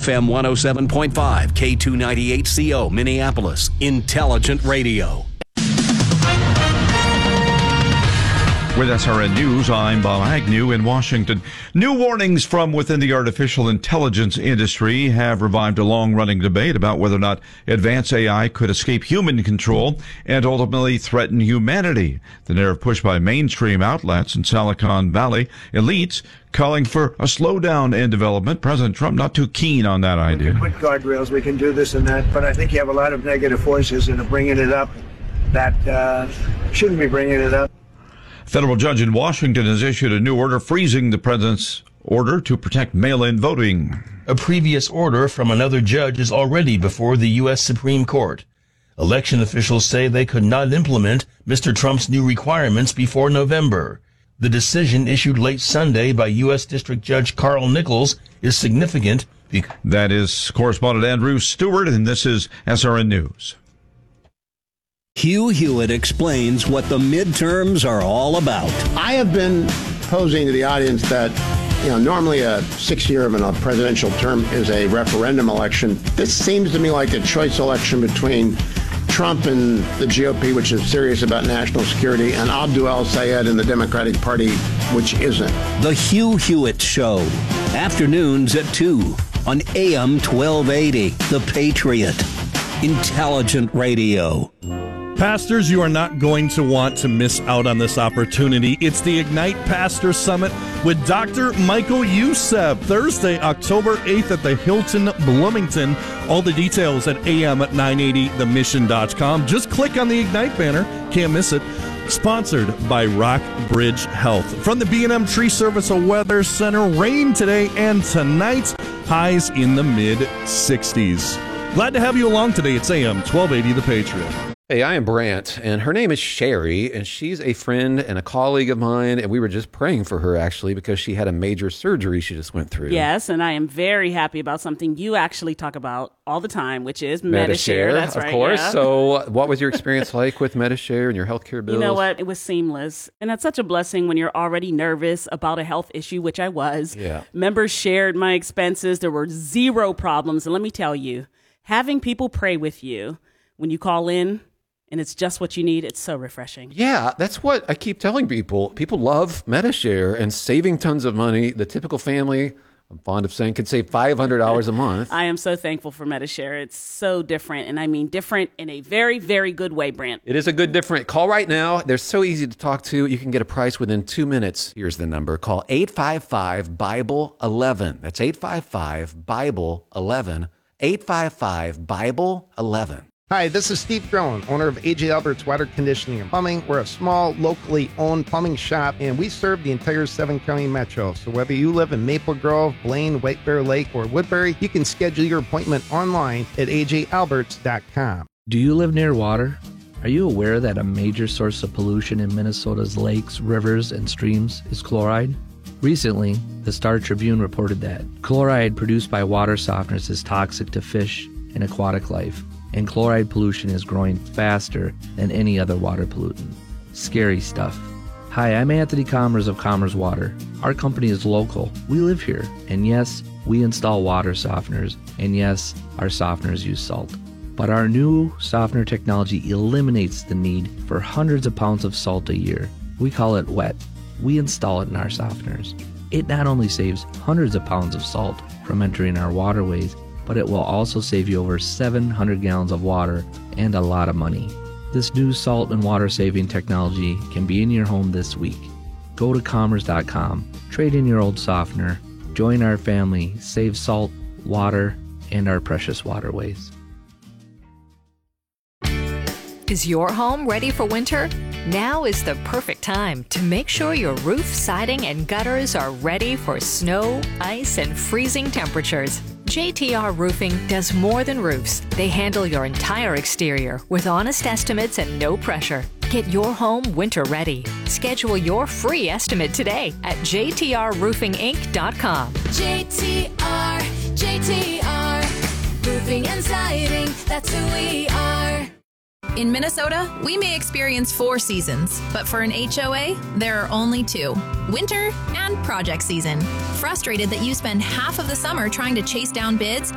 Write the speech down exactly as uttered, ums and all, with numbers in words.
F M one oh seven point five, K two ninety-eight C O, Minneapolis. Intelligent Radio. With S R N News, I'm Bob Agnew in Washington. New warnings from within the artificial intelligence industry have revived a long-running debate about whether or not advanced A I could escape human control and ultimately threaten humanity. The narrative pushed by mainstream outlets in Silicon Valley elites calling for a slowdown in development. President Trump not too keen on that idea. We can put guardrails, we can do this and that, but I think you have a lot of negative forces that are bringing it up that uh, shouldn't be bringing it up. Federal judge in Washington has issued a new order freezing the president's order to protect mail-in voting. A previous order from another judge is already before the U S Supreme Court. Election officials say they could not implement Mister Trump's new requirements before November. The decision issued late Sunday by U S District Judge Carl Nichols is significant. Because that is correspondent Andrew Stewart, and this is S R N News. Hugh Hewitt explains what the midterms are all about. I have been posing to the audience that, you know, normally a six-year of a presidential term is a referendum election. This seems to me like a choice election between Trump and the G O P, which is serious about national security, and Abdul El-Sayed and the Democratic Party, which isn't. The Hugh Hewitt Show, afternoons at two on A M twelve eighty, The Patriot, Intelligent Radio. Pastors, you are not going to want to miss out on this opportunity. It's the Ignite Pastor Summit with Doctor Michael Youssef, Thursday, October eighth at the Hilton Bloomington. All the details at A M nine eighty the mission dot com. Just click on the Ignite banner. Can't miss it. Sponsored by Rockbridge Health. From the B and M Tree Service Weather Center, rain today and tonight. Highs in the mid sixties. Glad to have you along today. It's A M twelve eighty The Patriot. Hey, I am Brant, and her name is Sherry, and she's a friend and a colleague of mine, and we were just praying for her, actually, because she had a major surgery she just went through. Yes, and I am very happy about something you actually talk about all the time, which is Medi-Share. That's of right, course. yeah. So what was your experience like with Medi-Share and your healthcare bills? You know what? It was seamless, and it's such a blessing when you're already nervous about a health issue, which I was. Yeah. Members shared my expenses. There were zero problems, and let me tell you, having people pray with you when you call in, and it's just what you need, it's so refreshing. Yeah, that's what I keep telling people. People love Medi-Share and saving tons of money. The typical family, I'm fond of saying, could save five hundred dollars a month. I am so thankful for Medi-Share. It's so different, and I mean different in a very, very good way, Brant. It is a good different. Call right now. They're so easy to talk to. You can get a price within two minutes. Here's the number. Call eight five five, Bible eleven. That's eight five five, Bible eleven. eight five five, Bible eleven. Hi, this is Steve Drone, owner of A J Albert's Water Conditioning and Plumbing. We're a small, locally owned plumbing shop, and we serve the entire seven-county metro. So whether you live in Maple Grove, Blaine, White Bear Lake, or Woodbury, you can schedule your appointment online at A J Alberts dot com. Do you live near water? Are you aware that a major source of pollution in Minnesota's lakes, rivers, and streams is chloride? Recently, the Star Tribune reported that chloride produced by water softeners is toxic to fish and aquatic life, and chloride pollution is growing faster than any other water pollutant. Scary stuff. Hi, I'm Anthony Commerce of Commerce Water. Our company is local. We live here. And yes, we install water softeners. And yes, our softeners use salt. But our new softener technology eliminates the need for hundreds of pounds of salt a year. We call it wet. We install it in our softeners. It not only saves hundreds of pounds of salt from entering our waterways, but it will also save you over seven hundred gallons of water and a lot of money. This new salt and water saving technology can be in your home this week. Go to commerce dot com, trade in your old softener, join our family, save salt, water, and our precious waterways. Is your home ready for winter? Now is the perfect time to make sure your roof, siding, and gutters are ready for snow, ice, and freezing temperatures. J T R Roofing does more than roofs. They handle your entire exterior with honest estimates and no pressure. Get your home winter ready. Schedule your free estimate today at J T R roofing inc dot com. J T R, J T R, roofing and siding, that's who we are. In Minnesota, we may experience four seasons, but for an H O A, there are only two: winter and project season. Frustrated that you spend half of the summer trying to chase down bids